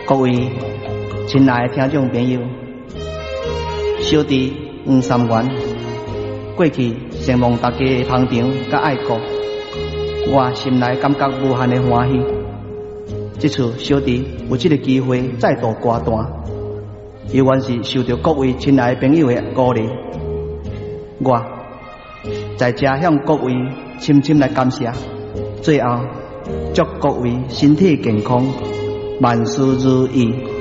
各位亲爱的听众朋友，小弟黄三元过去承蒙大家的捧场甲爱顾，我心内感觉无限的欢喜。这次小弟有这个机会再度歌单，犹原是受到各位亲爱的朋友的鼓励，我在这向各位深深来感谢。最后，祝各位身体健康，万事如意。